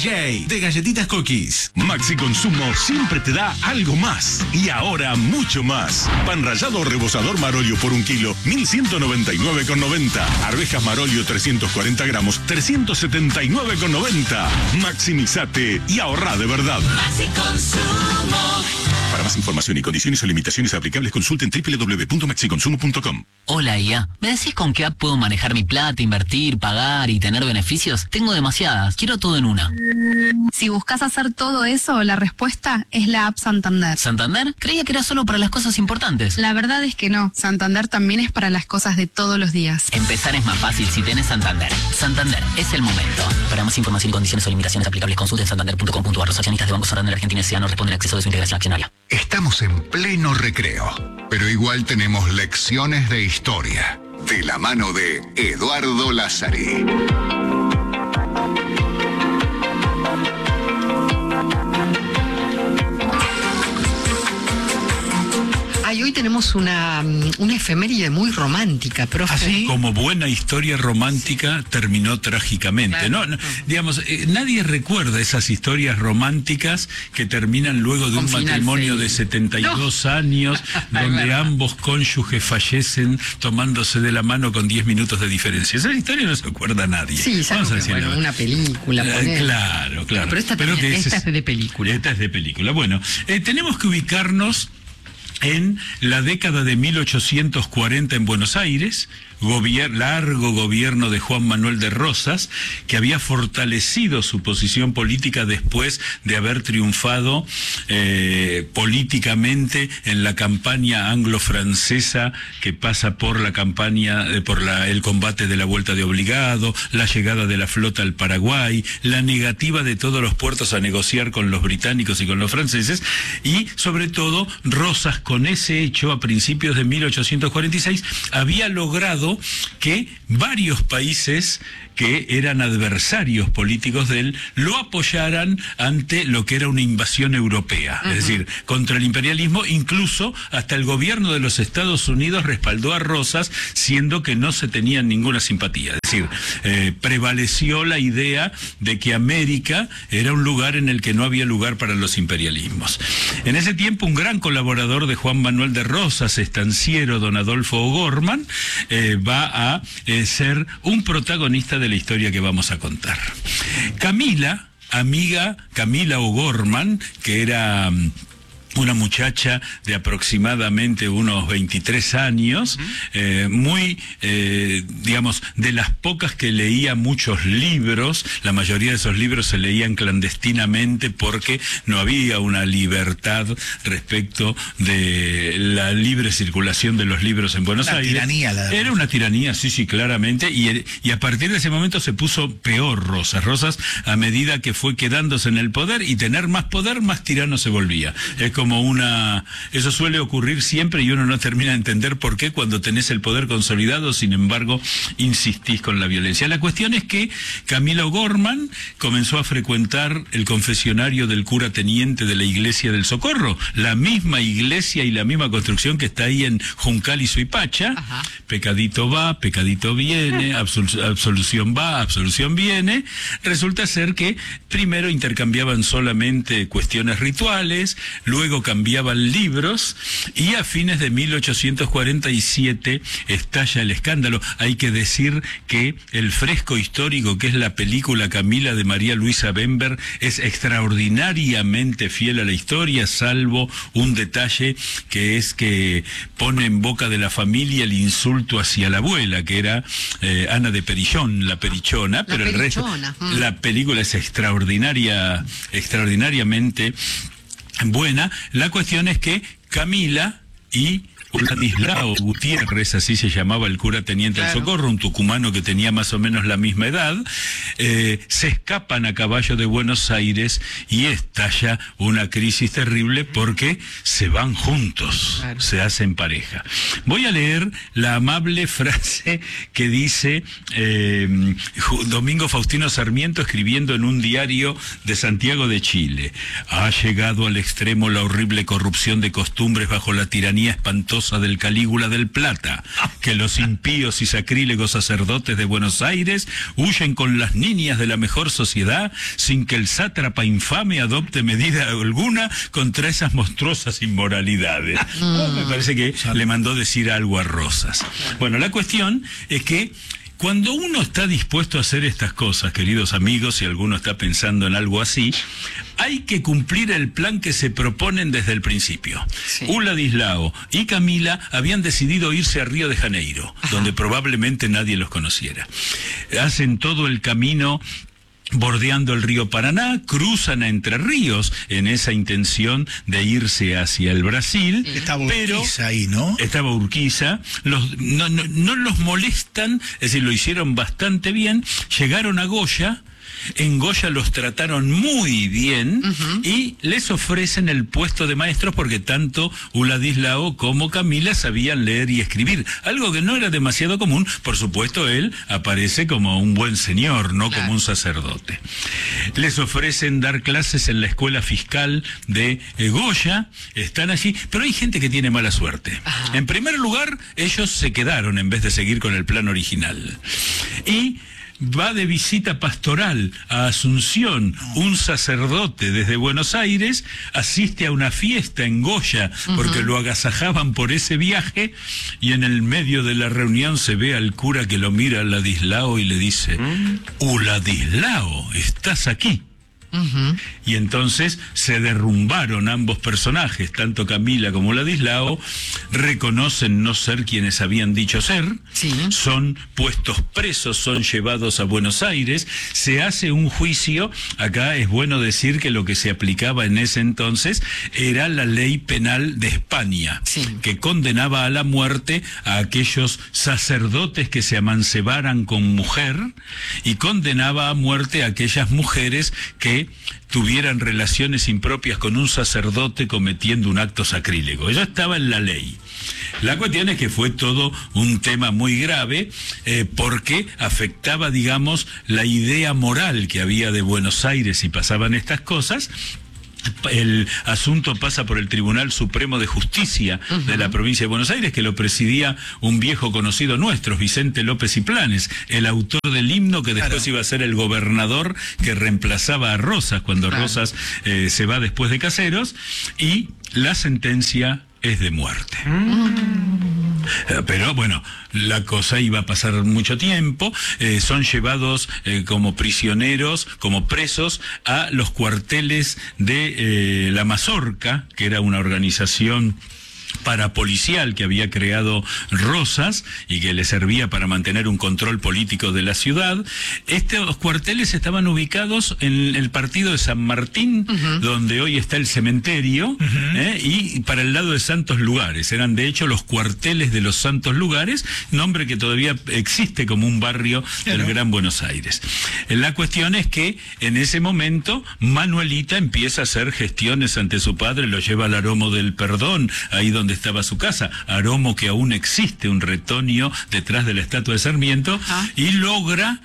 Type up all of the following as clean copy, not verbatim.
DJ de Galletitas Cookies. Maxi Consumo siempre te da algo más. Y ahora mucho más. Pan rallado o rebozador Marolio por 1 kilo, 1.199,90. Arvejas Marolio 340 gramos, 379,90. Maximizate y ahorra de verdad. Maxi Consumo. Para más información y condiciones o limitaciones aplicables, consulten www.maxiconsumo.com. Hola, IA. ¿Me decís con qué app puedo manejar mi plata, invertir, pagar y tener beneficios? Tengo demasiadas. Quiero todo en una. Si buscas hacer todo eso, la respuesta es la app Santander. ¿Santander? Creía que era solo para las cosas importantes. La verdad es que no. Santander también es para las cosas de todos los días. Empezar es más fácil si tenés Santander. Santander, es el momento. Para más información y condiciones o limitaciones aplicables, consulten santander.com.ar. Los accionistas de Banco Santander Argentina S.A. no responden al acceso de su integración accionaria. Estamos en pleno recreo, pero igual tenemos lecciones de historia. De la mano de Eduardo Lázari. Y hoy tenemos una efeméride muy romántica, profe. Así como buena historia romántica terminó trágicamente. Claro. No, digamos, nadie recuerda esas historias románticas que terminan luego de un matrimonio de 72 años, donde ambos cónyuges fallecen tomándose de la mano con 10 minutos de diferencia. Esa historia no se acuerda a nadie. Sí, bueno, una película. Claro. Pero esta es de película. Esta es de película. Bueno, tenemos que ubicarnos en la década de 1840 en Buenos Aires, largo gobierno de Juan Manuel de Rosas, que había fortalecido su posición política después de haber triunfado políticamente en la campaña anglo-francesa que pasa por la campaña, el combate de la Vuelta de Obligado, la llegada de la flota al Paraguay, la negativa de todos los puertos a negociar con los británicos y con los franceses, y sobre todo Rosas, con ese hecho a principios de 1846, había logrado que varios países que eran adversarios políticos de él lo apoyaran ante lo que era una invasión europea, es decir, contra el imperialismo. Incluso hasta el gobierno de los Estados Unidos respaldó a Rosas, siendo que no se tenían ninguna simpatía. Es decir, prevaleció la idea de que América era un lugar en el que no había lugar para los imperialismos. En ese tiempo, un gran colaborador de Juan Manuel de Rosas, estanciero don Adolfo O'Gorman, va a ser un protagonista de la historia que vamos a contar. Camila O'Gorman, que era una muchacha de aproximadamente unos 23 años, digamos, de las pocas que leía muchos libros. La mayoría de esos libros se leían clandestinamente porque no había una libertad respecto de la libre circulación de los libros en Buenos Aires. Era una tiranía, sí, claramente, y a partir de ese momento se puso peor Rosas, a medida que fue quedándose en el poder, y tener más poder, más tirano se volvía. Es como eso suele ocurrir siempre, y uno no termina de entender por qué cuando tenés el poder consolidado, sin embargo, insistís con la violencia. La cuestión es que Camila O'Gorman comenzó a frecuentar el confesionario del cura teniente de la Iglesia del Socorro, la misma iglesia y la misma construcción que está ahí en Juncal y Suipacha. Pecadito va, pecadito viene, absolución va, absolución viene. Resulta ser que primero intercambiaban solamente cuestiones rituales, luego cambiaban libros, y a fines de 1847 estalla el escándalo. Hay que decir que el fresco histórico que es la película Camila de María Luisa Bember es extraordinariamente fiel a la historia, salvo un detalle que es que pone en boca de la familia el insulto hacia la abuela, que era Ana de Perillón, la Perichona, pero el resto, la película es extraordinariamente buena. La cuestión es que Camila y Ladislao Gutiérrez, así se llamaba el cura teniente del Socorro, un tucumano que tenía más o menos la misma edad, se escapan a caballo de Buenos Aires y estalla una crisis terrible porque se van juntos, se hacen pareja. Voy a leer la amable frase que dice Domingo Faustino Sarmiento, escribiendo en un diario de Santiago de Chile: ha llegado al extremo la horrible corrupción de costumbres bajo la tiranía espantosa rosa del Calígula del Plata, que los impíos y sacrílegos sacerdotes de Buenos Aires huyen con las niñas de la mejor sociedad sin que el sátrapa infame adopte medida alguna contra esas monstruosas inmoralidades. Me parece que le mandó decir algo a Rosas. Bueno, la cuestión es que cuando uno está dispuesto a hacer estas cosas, queridos amigos, si alguno está pensando en algo así, hay que cumplir el plan que se proponen desde el principio. Sí. Ladislao y Camila habían decidido irse a Río de Janeiro, donde probablemente nadie los conociera. Hacen todo el camino bordeando el río Paraná, cruzan a Entre Ríos en esa intención de irse hacia el Brasil. Estaba pero Urquiza ahí, ¿no? Estaba Urquiza, no los molestan, es decir, lo hicieron bastante bien, llegaron a Goya. En Goya los trataron muy bien y les ofrecen el puesto de maestros porque tanto Ladislao como Camila sabían leer y escribir, algo que no era demasiado común. Por supuesto, él aparece como un buen señor, no como un sacerdote. Les ofrecen dar clases en la escuela fiscal de Goya, están allí, pero hay gente que tiene mala suerte. En primer lugar, ellos se quedaron en vez de seguir con el plan original. Y va de visita pastoral a Asunción, un sacerdote desde Buenos Aires, asiste a una fiesta en Goya porque lo agasajaban por ese viaje, y en el medio de la reunión se ve al cura que lo mira a Ladislao y le dice: Ladislao, ¿estás aquí? Y entonces se derrumbaron ambos personajes, tanto Camila como Ladislao, reconocen no ser quienes habían dicho ser, son puestos presos, son llevados a Buenos Aires, se hace un juicio. Acá es bueno decir que lo que se aplicaba en ese entonces era la ley penal de España, que condenaba a la muerte a aquellos sacerdotes que se amancebaran con mujer, y condenaba a muerte a aquellas mujeres que tuvieran relaciones impropias con un sacerdote cometiendo un acto sacrílego. Eso estaba en la ley. La cuestión es que fue todo un tema muy grave porque afectaba, digamos, la idea moral que había de Buenos Aires si pasaban estas cosas. El asunto pasa por el Tribunal Supremo de Justicia de la provincia de Buenos Aires, que lo presidía un viejo conocido nuestro, Vicente López y Planes, el autor del himno que después iba a ser el gobernador que reemplazaba a Rosas cuando Rosas se va después de Caseros, y la sentencia es de muerte. Pero bueno, la cosa iba a pasar mucho tiempo, son llevados como prisioneros, como presos, a los cuarteles de la Mazorca, que era una organización parapolicial que había creado Rosas y que le servía para mantener un control político de la ciudad. Estos cuarteles estaban ubicados en el partido de San Martín, donde hoy está el cementerio, y para el lado de Santos Lugares. Eran de hecho los cuarteles de los Santos Lugares, nombre que todavía existe como un barrio del Gran Buenos Aires. La cuestión es que en ese momento Manuelita empieza a hacer gestiones ante su padre, lo lleva al Aromo del Perdón, ahí donde estaba su casa, Aromo que aún existe, un retoño detrás de la estatua de Sarmiento, y logra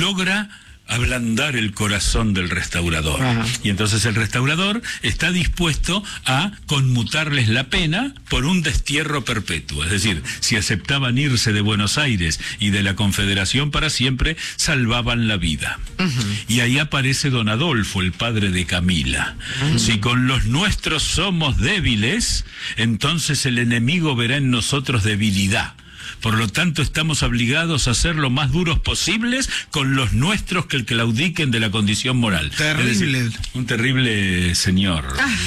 ablandar el corazón del restaurador. Y entonces el restaurador está dispuesto a conmutarles la pena por un destierro perpetuo. Es decir, si aceptaban irse de Buenos Aires y de la Confederación para siempre, salvaban la vida. Y ahí aparece don Adolfo, el padre de Camila. Si con los nuestros somos débiles, entonces el enemigo verá en nosotros debilidad. Por lo tanto, estamos obligados a ser lo más duros posibles con los nuestros que claudiquen de la condición moral. Terrible. Es decir, un terrible señor.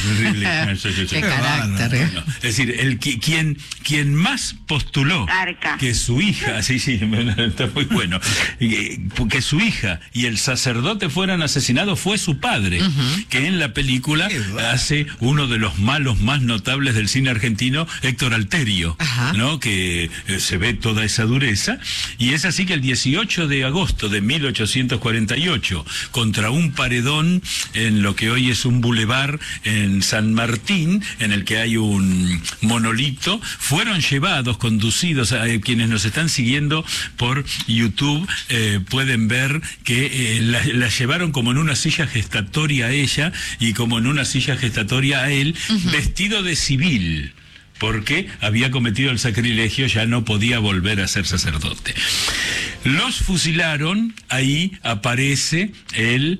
Qué carácter. Es decir, quien más postuló que su hija, está muy bueno, que su hija y el sacerdote fueran asesinados fue su padre, que en la película hace uno de los malos más notables del cine argentino, Héctor Alterio, ¿no? Que se ve toda esa dureza, y es así que el 18 de agosto de 1848, contra un paredón en lo que hoy es un bulevar en San Martín, en el que hay un monolito, fueron llevados, conducidos, a quienes nos están siguiendo por YouTube, pueden ver que la llevaron como en una silla gestatoria a ella y como en una silla gestatoria a él, vestido de civil, porque había cometido el sacrilegio, ya no podía volver a ser sacerdote. Los fusilaron, ahí aparece el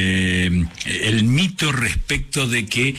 mito respecto de que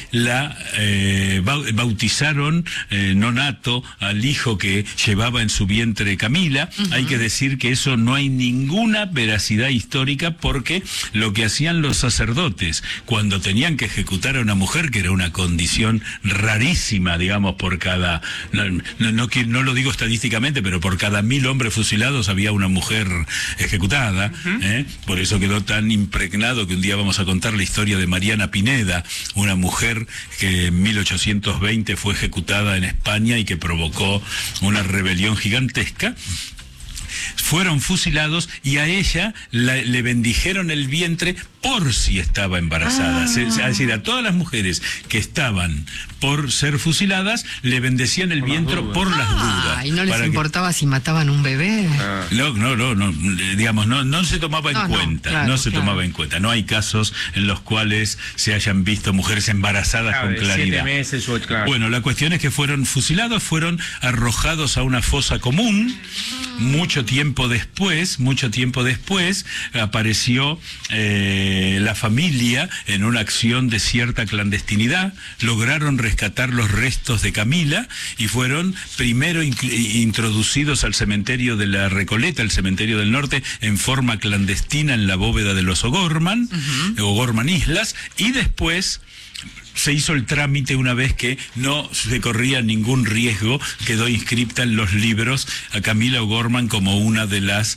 bautizaron nonato al hijo que llevaba en su vientre Camila. Hay que decir que eso no hay ninguna veracidad histórica, porque lo que hacían los sacerdotes cuando tenían que ejecutar a una mujer, que era una condición rarísima, digamos, por cada, no lo digo estadísticamente, pero por cada 1000 hombres fusilados había una mujer ejecutada, por eso quedó tan impregnado que un día vamos a contar la historia de Mariana Pineda, una mujer que en 1820 fue ejecutada en España y que provocó una rebelión gigantesca. Fueron fusilados y a ella le bendijeron el vientre por si estaba embarazada. Es decir, a todas las mujeres que estaban por ser fusiladas, le bendecían el vientre por las dudas. ¿Y no les importaba si mataban un bebé? No, digamos, no se tomaba en cuenta, tomaba en cuenta. No hay casos en los cuales se hayan visto mujeres embarazadas con claridad. 7 meses, claro. Bueno, la cuestión es que fueron fusilados, fueron arrojados a una fosa común. Mucho tiempo después apareció la familia en una acción de cierta clandestinidad, lograron rescatar los restos de Camila y fueron primero introducidos al cementerio de la Recoleta, el cementerio del norte, en forma clandestina en la bóveda de los O'Gorman, O'Gorman Islas, y después se hizo el trámite. Una vez que no se corría ningún riesgo, quedó inscripta en los libros a Camila O'Gorman como una de las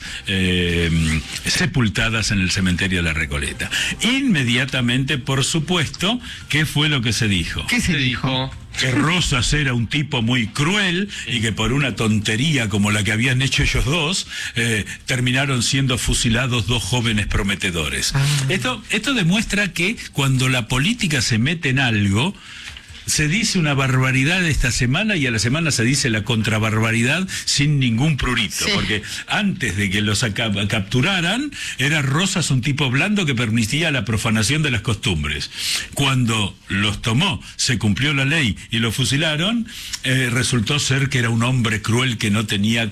sepultadas en el cementerio de la Recoleta. Inmediatamente, por supuesto, ¿qué fue lo que se dijo? ¿Qué se dijo? Que Rosas era un tipo muy cruel y que por una tontería como la que habían hecho ellos dos, terminaron siendo fusilados 2 jóvenes prometedores. Esto demuestra que cuando la política se mete en algo, se dice una barbaridad esta semana y a la semana se dice la contrabarbaridad sin ningún prurito, porque antes de que los capturaran, era Rosas un tipo blando que permitía la profanación de las costumbres. Cuando los tomó, se cumplió la ley y lo fusilaron, resultó ser que era un hombre cruel que no tenía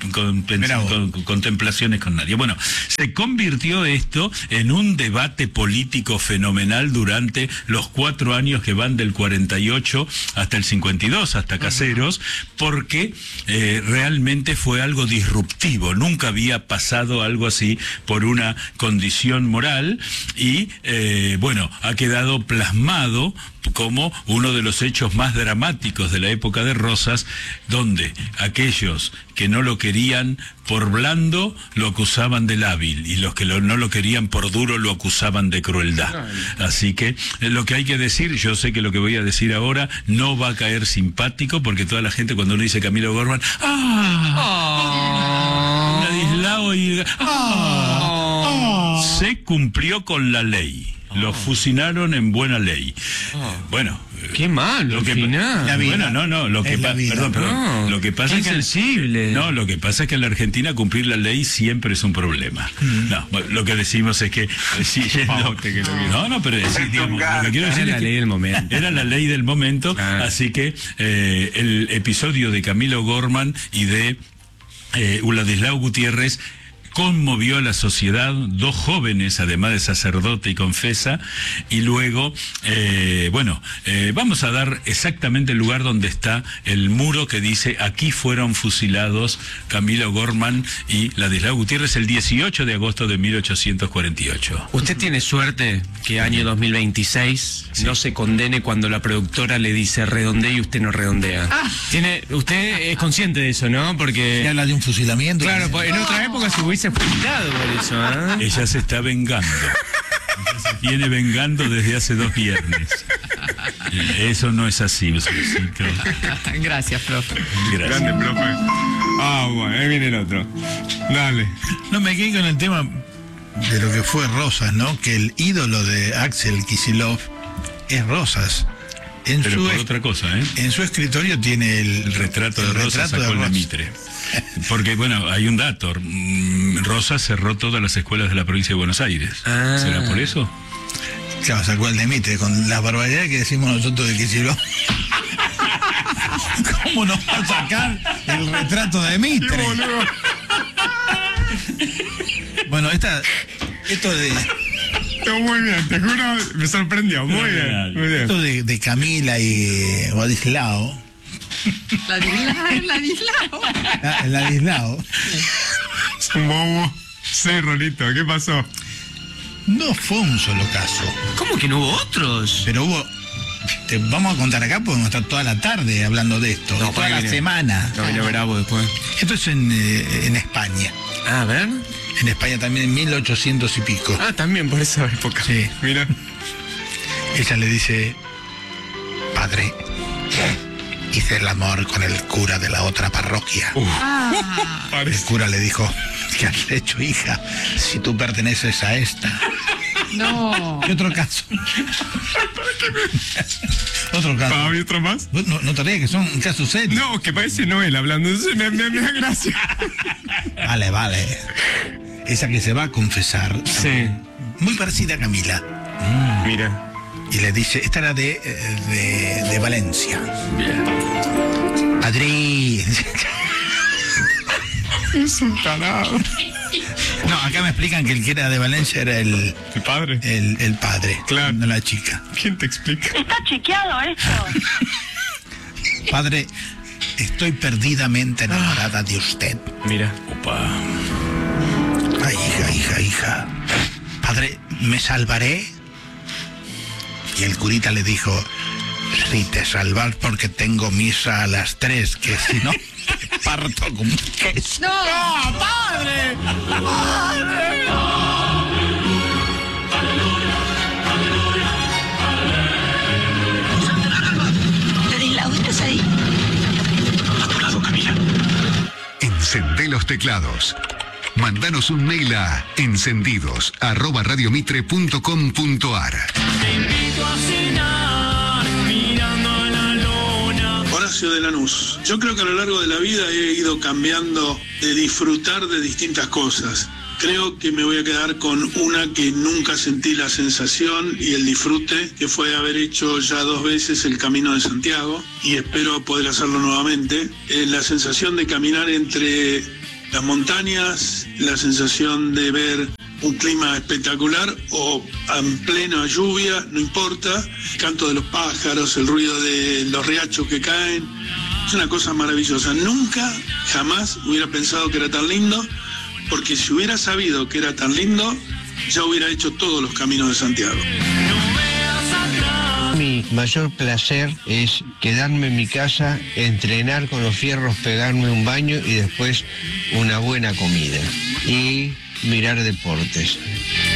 contemplaciones con nadie. Bueno, se convirtió esto en un debate político fenomenal durante los 4 años que van del 48 hasta el 52, hasta Caseros, porque realmente fue algo disruptivo. Nunca había pasado algo así por una condición moral y, ha quedado plasmado como uno de los hechos más dramáticos de la época de Rosas, donde aquellos que no lo querían por blando lo acusaban de lábil y los que no lo querían por duro lo acusaban de crueldad. Así que lo que hay que decir, yo sé que lo que voy a decir ahora no va a caer simpático, porque toda la gente cuando uno dice Camila O'Gorman, Ladislao y se cumplió con la ley. Los fusilaron en buena ley. Bueno, qué mal, lo que lo que pasa es sensible. Lo que pasa es que en la Argentina cumplir la ley siempre es un problema. Lo que decimos es que lo que quiero decir es que era la ley del momento, así que el episodio de Camila O'Gorman y de Ladislao Gutiérrez conmovió a la sociedad. 2 jóvenes, además de sacerdote y confesa, y luego, vamos a dar exactamente el lugar donde está el muro que dice: aquí fueron fusilados Camila O'Gorman y Ladislao Gutiérrez el 18 de agosto de 1848. Usted tiene suerte que año 2026 no se condene cuando la productora le dice redondea y usted no redondea. Usted es consciente de eso, ¿no? Porque se habla de un fusilamiento. Claro, en otra época se hubiese fusilado por eso, Ella se está vengando. Se viene vengando desde hace 2 viernes. Eso no es así, Gracias, profe. Gracias. Grande, profe. Bueno, ahí viene el otro. Dale. No, me quedé con el tema de lo que fue Rosas, ¿no? Que el ídolo de Axel Kicillof es Rosas. Pero por otra cosa, En su escritorio tiene el retrato de Rosas sacó la Mitre. Porque, hay un dato. Rosas cerró todas las escuelas de la provincia de Buenos Aires. ¿Será por eso? Claro, sacó el de Mitre, con la barbaridad que decimos nosotros de Kicillof. ¿Cómo nos va a sacar el retrato de Mitre? Bueno, esto de... Muy bien, te juro, me sorprendió. Muy bien, muy bien. Esto de Camila y Ladislao. Ladislao. Es un bobo. Sí, Rolito, ¿qué pasó? No fue un solo caso. ¿Cómo que no hubo otros? Pero hubo... Te vamos a contar acá, podemos estar toda la tarde hablando de esto. No, toda la semana. No viene bravo después. Esto es en España. A ver. En España también en 1800 y pico. Ah, también por esa época. Sí. Mira. Ella le dice: padre, hice el amor con el cura de la otra parroquia. El cura le dijo: ¿qué has hecho, hija? Si tú perteneces a esta. No. ¿Qué otro caso? Otro caso. ¿Hay otro más? No te rías, que son casos serios. No, que parece Noel hablando. Me da gracia. Vale. Esa que se va a confesar. Sí. Muy parecida a Camila. Mira. Y le dice, esta era de Valencia. Bien. Padre. Es un tarado. No, acá me explican que el que era de Valencia era el padre. El padre, claro. No la chica. ¿Quién te explica? Está chequeado esto. Padre, estoy perdidamente enamorada de usted. Mira. Opa. Ay, hija. Padre, ¿me salvaré? Y el curita le dijo: si te salvas porque tengo misa a las 3, que si no, te parto como un queso. ¡No, padre! Ladislao, ¿estás ahí? A tu lado, Camila. Encendé los teclados. Mándanos un mail a encendidos@radiomitre.com.ar. Horacio de Lanús. Yo creo que a lo largo de la vida he ido cambiando de disfrutar de distintas cosas. Creo que me voy a quedar con una que nunca sentí la sensación y el disfrute, que fue haber hecho ya 2 veces el Camino de Santiago, y espero poder hacerlo nuevamente. La sensación de caminar entre las montañas, la sensación de ver un clima espectacular o en plena lluvia, no importa, el canto de los pájaros, el ruido de los riachos que caen, es una cosa maravillosa. Nunca, jamás hubiera pensado que era tan lindo, porque si hubiera sabido que era tan lindo, ya hubiera hecho todos los caminos de Santiago. Mi mayor placer es quedarme en mi casa, entrenar con los fierros, pegarme un baño y después una buena comida. Y mirar deportes.